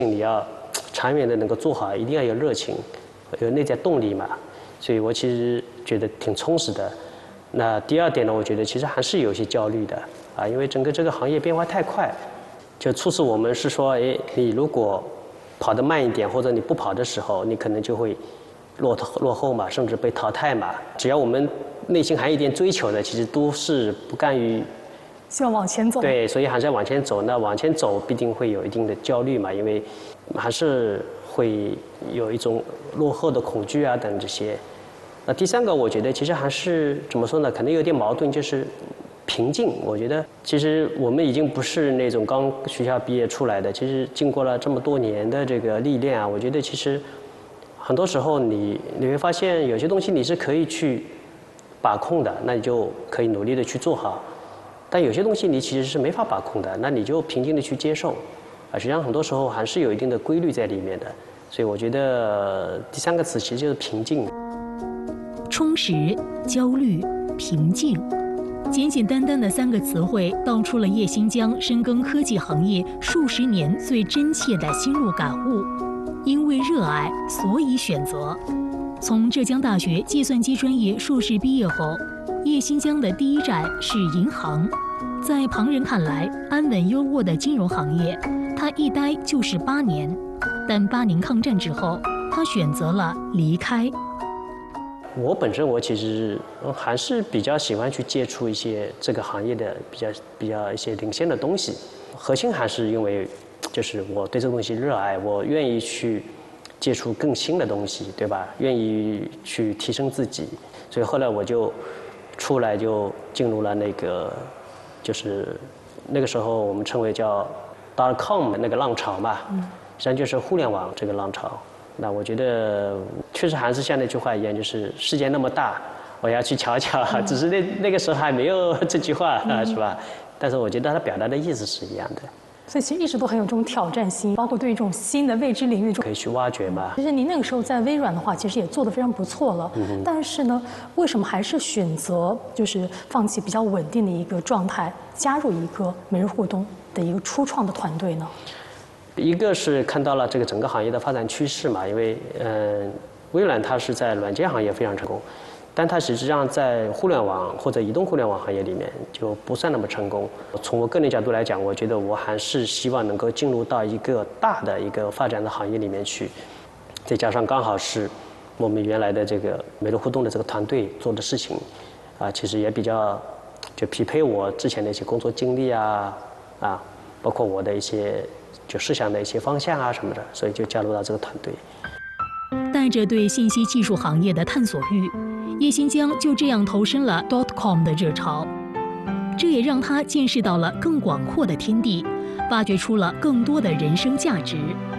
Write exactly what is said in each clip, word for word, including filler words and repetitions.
你要长远的能够做好，一定要有热情，有内在动力嘛。所以我其实觉得挺充实的。那第二点呢，我觉得其实还是有些焦虑的啊，因为整个这个行业变化太快，就促使我们是说，哎，你如果跑得慢一点，或者你不跑的时候，你可能就会落落后嘛，甚至被淘汰嘛。只要我们内心还有一点追求的，其实都是不甘于希望往前走。 对，所以还是要往前走。那往前走必定会有一定的焦虑嘛，因为还是会有一种落后的恐惧啊等这些。那第三个，我觉得其实还是怎么说呢？可能有点矛盾，就是平静。我觉得其实我们已经不是那种刚学校毕业出来的，其实经过了这么多年的这个历练啊，我觉得其实很多时候你你会发现有些东西你是可以去把控的，那你就可以努力的去做好。但有些东西你其实是没法把控的，那你就平静的去接受。啊，实际上很多时候还是有一定的规律在里面的。所以我觉得第三个词其实就是平静。 充实、焦虑、平静，简简单单的三个词汇，道出了叶新疆深耕科技行业数十年最真切的心路感悟。因为热爱，所以选择。从浙江大学计算机专业硕士毕业后，叶新疆的第一站是银行。在旁人看来安稳优渥的金融行业，他一待就是八年。但八年抗战之后，他选择了离开。 我本身我其实还是比较喜欢去接触一些这个行业的比较比较一些领先的东西，核心还是因为就是我对这个东西热爱，我愿意去接触更新的东西，对吧？愿意去提升自己，所以后来我就出来就进入了那个就是那个时候我们称为叫 dot com 那个浪潮嘛，实际上就是互联网这个浪潮。那我觉得确实还是像那句话一样，就是世界那么大，我要去瞧瞧。嗯、只是那那个时候还没有这句话啊，嗯、是吧？但是我觉得它表达的意思是一样的。 所以其实一直都很有这种挑战性，包括对于这种新的未知领域的这种可以去挖掘嘛。 其实您那个时候在微软的话，其实也做得非常不错了。嗯、但是呢，为什么还是选择就是放弃比较稳定的一个状态，加入一个每日互动的一个初创的团队呢？ 一个是看到了这个整个行业的发展趋势嘛，因为嗯、呃，微软它是在软件行业非常成功，但它实际上在互联网或者移动互联网行业里面就不算那么成功。从我个人角度来讲，我觉得我还是希望能够进入到一个大的一个发展的行业里面去，再加上刚好是我们原来的这个每日互动的这个团队做的事情，啊，其实也比较就匹配我之前的一些工作经历啊啊，包括我的一些。就思想的一些方向啊什么的，所以就加入到这个团队。 带着对信息技术行业的探索欲，叶新疆就这样投身了 dot com 的热潮，这也让他见识到了更广阔的天地，挖掘出了更多的人生价值。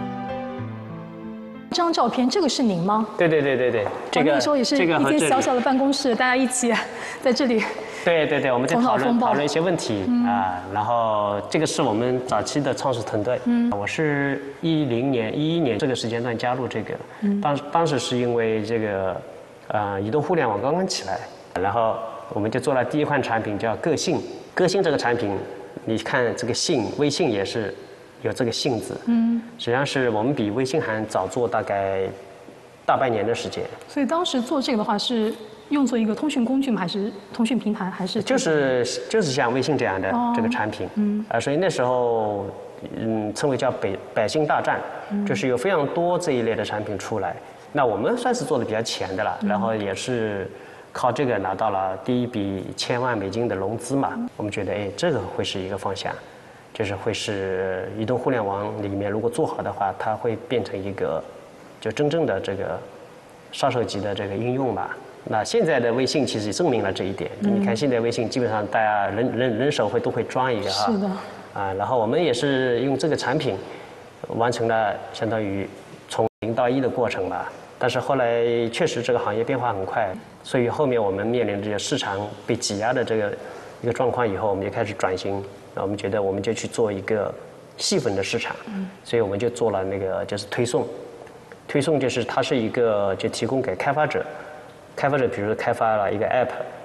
这张照片，这个是您吗？ 对对对对对，这个、 哦、那个时候也是一间小小的办公室，大家一起在这里。 对对对，我们在讨论讨论一些问题、嗯、啊，然后这个是我们早期的创始团队，嗯，我是一零年、一一年这个时间段加入这个，嗯，当当时是因为这个呃移动互联网刚刚起来，然后我们就做了第一款产品叫个性，个性这个产品，你看这个信，微信也是有这个信字，嗯，实际上是我们比微信还早做大概大半年的时间。 所以当时做这个的话是。用作一个通讯工具吗？还是通讯平台？还是就是就是像微信这样的这个产品，嗯，啊，所以那时候，嗯，称为叫百百姓大战，嗯、就是有非常多这一类的产品出来。那我们算是做的比较前的了，嗯、然后也是靠这个拿到了第一笔千万美金的融资嘛。嗯、我们觉得，哎，这个会是一个方向，就是会是移动互联网里面如果做好的话，它会变成一个就真正的这个杀手级的这个应用吧。那现在的微信其实也证明了这一点。嗯、你看现在微信基本上大家人人人手会都会装一个啊。 是的。 啊，然后我们也是用这个产品完成了相当于从零到一的过程吧。但是后来确实这个行业变化很快，所以后面我们面临着市场被挤压的这个一个状况以后，我们就开始转型。那我们觉得我们就去做一个细分的市场，嗯、所以我们就做了那个就是推送。推送就是它是一个就提供给开发者。开发者比如开发了一个 app，